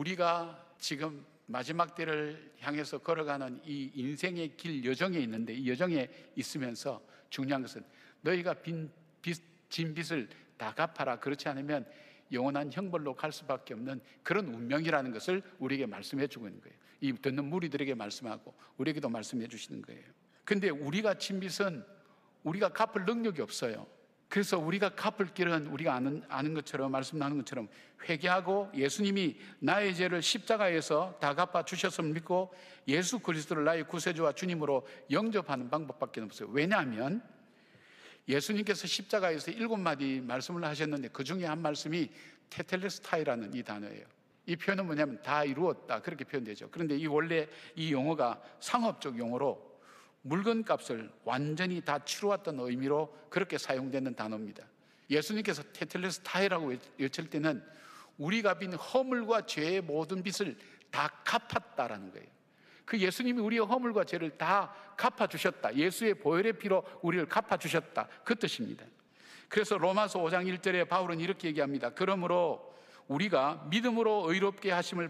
우리가 지금 마지막 때를 향해서 걸어가는 이 인생의 길 여정에 있는데, 이 여정에 있으면서 중요한 것은 너희가 진 빚을 다 갚아라. 그렇지 않으면 영원한 형벌로 갈 수밖에 없는 그런 운명이라는 것을 우리에게 말씀해 주고 있는 거예요. 이 듣는 무리들에게 말씀하고 우리에게도 말씀해 주시는 거예요. 근데 우리가 진 빚은 우리가 갚을 능력이 없어요. 그래서 우리가 갚을 길은 우리가 아는 것처럼, 말씀 나누는 것처럼 회개하고 예수님이 나의 죄를 십자가에서 다 갚아 주셨음을 믿고 예수 그리스도를 나의 구세주와 주님으로 영접하는 방법밖에 없어요. 왜냐하면 예수님께서 십자가에서 7마디 말씀을 하셨는데 그 중에 한 말씀이 테텔레스타이라는 이 단어예요. 이 표현은 뭐냐면 다 이루었다, 그렇게 표현되죠. 그런데 원래 이 용어가 상업적 용어로 물건값을 완전히 다 치루었던 의미로 그렇게 사용되는 단어입니다. 예수님께서 테텔레스타이라고 외칠 때는 우리가 빈 허물과 죄의 모든 빚을 다 갚았다라는 거예요. 그 예수님이 우리의 허물과 죄를 다 갚아주셨다, 예수의 보혈의 피로 우리를 갚아주셨다, 그 뜻입니다. 그래서 로마서 5장 1절에 바울은 이렇게 얘기합니다. 그러므로 우리가 믿음으로 의롭게 하심을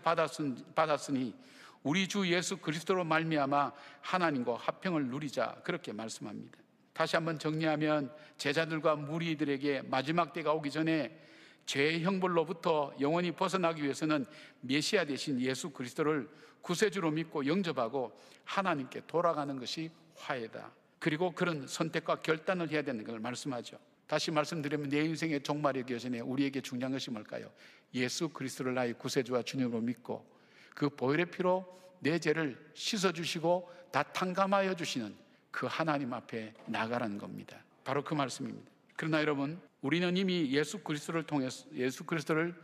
받았으니 우리 주 예수 그리스도로 말미암아 하나님과 화평을 누리자, 그렇게 말씀합니다. 다시 한번 정리하면 제자들과 무리들에게 마지막 때가 오기 전에 죄의 형벌로부터 영원히 벗어나기 위해서는 메시아 대신 예수 그리스도를 구세주로 믿고 영접하고 하나님께 돌아가는 것이 화해다. 그리고 그런 선택과 결단을 해야 되는 걸 말씀하죠. 다시 말씀드리면 내 인생의 종말이 오기 전에 우리에게 중요한 것이 뭘까요? 예수 그리스도를 나의 구세주와 주님으로 믿고 그 보혈의 피로 내 죄를 씻어주시고 다 탕감하여 주시는 그 하나님 앞에 나가라는 겁니다. 바로 그 말씀입니다. 그러나 여러분, 우리는 이미 예수 그리스도를 통해서 예수 그리스도를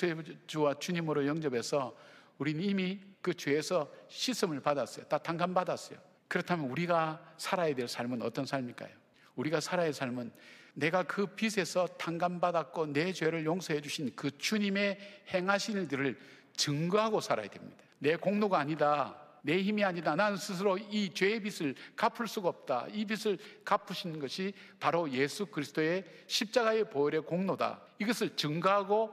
구세주와 주님으로 영접해서 우리는 이미 그 죄에서 씻음을 받았어요. 다 탕감받았어요. 그렇다면 우리가 살아야 될 삶은 어떤 삶일까요? 우리가 살아야 할 삶은 내가 그 빚에서 탕감받았고 내 죄를 용서해 주신 그 주님의 행하신 일들을 증거하고 살아야 됩니다. 내 공로가 아니다, 내 힘이 아니다, 나는 스스로 이 죄의 빚을 갚을 수가 없다, 이 빚을 갚으신 것이 바로 예수 그리스도의 십자가의 보혈의 공로다, 이것을 증거하고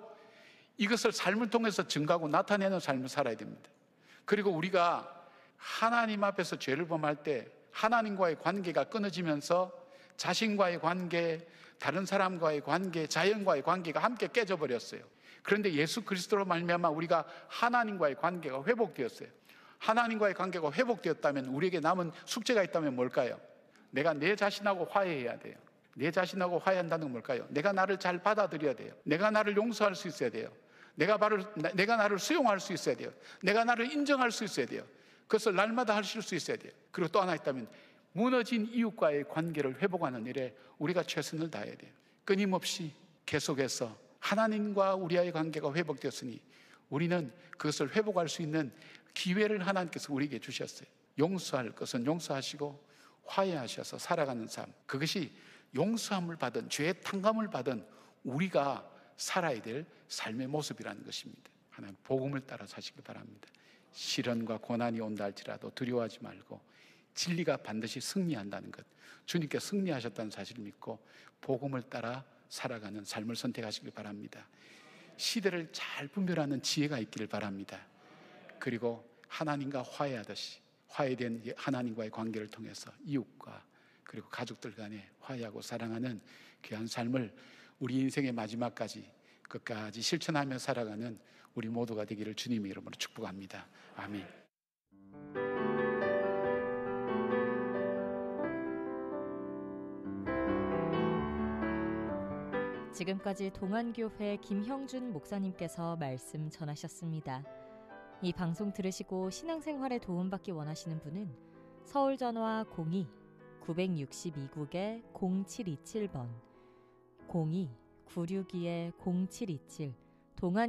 이것을 삶을 통해서 증거하고 나타내는 삶을 살아야 됩니다. 그리고 우리가 하나님 앞에서 죄를 범할 때 하나님과의 관계가 끊어지면서 자신과의 관계, 다른 사람과의 관계, 자연과의 관계가 함께 깨져버렸어요. 그런데 예수 그리스도로 말미암아 우리가 하나님과의 관계가 회복되었어요. 하나님과의 관계가 회복되었다면 우리에게 남은 숙제가 있다면 뭘까요? 내가 내 자신하고 화해해야 돼요. 내 자신하고 화해한다는 건 뭘까요? 내가 나를 잘 받아들여야 돼요. 내가 나를 용서할 수 있어야 돼요. 내가 나를 수용할 수 있어야 돼요. 내가 나를 인정할 수 있어야 돼요. 그것을 날마다 하실 수 있어야 돼요. 그리고 또 하나 있다면 무너진 이웃과의 관계를 회복하는 일에 우리가 최선을 다해야 돼요. 끊임없이 계속해서 하나님과 우리와의 관계가 회복되었으니 우리는 그것을 회복할 수 있는 기회를 하나님께서 우리에게 주셨어요. 용서할 것은 용서하시고 화해하셔서 살아가는 삶, 그것이 용서함을 받은, 죄의 탕감을 받은 우리가 살아야 될 삶의 모습이라는 것입니다. 하나님 복음을 따라 사시길 바랍니다. 시련과 고난이 온다 할지라도 두려워하지 말고 진리가 반드시 승리한다는 것, 주님께 승리하셨다는 사실을 믿고 복음을 따라 살아가는 삶을 선택하시길 바랍니다. 시대를 잘 분별하는 지혜가 있기를 바랍니다. 그리고 하나님과 화해하듯이 화해된 하나님과의 관계를 통해서 이웃과 그리고 가족들 간에 화해하고 사랑하는 귀한 삶을 우리 인생의 마지막까지 끝까지 실천하며 살아가는 우리 모두가 되기를 주님의 이름으로 축복합니다. 아멘. 지금까지 동안교회 김형준 목사님께서 말씀 전하셨습니다. 이 방송 들으시고 신앙생활에 도움받기 원하시는 분은 서울전화 02-962-0727번 02-962-0727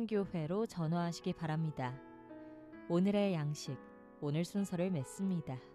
동안교회로 전화하시기 바랍니다. 오늘의 양식, 오늘 순서를 맺습니다.